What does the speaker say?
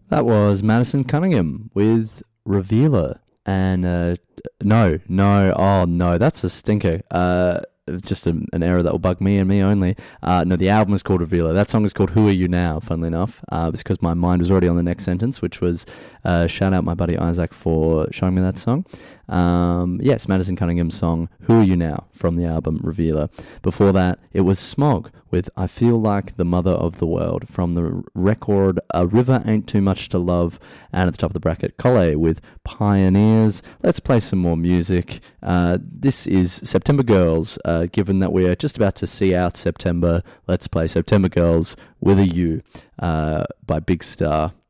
That was Madison Cunningham with Revealer. And no, that's a stinker. It's just an error that will bug me and me only. No, the album is called Revealer. That song is called Who Are You Now, funnily enough. It's because my mind was already on the next sentence, which was shout out my buddy Isaac for showing me that song. Yes, Madison Cunningham's song Who Are You Now from the album Revealer. Before that, it was Smog with I Feel Like the Mother of the World from the record A River Ain't Too Much to Love. And at the top of the bracket, Collet with Pioneers. Let's play some more music. This is September Girls. Given that we're just about to see out September, let's play September Girls with a U by Big Star.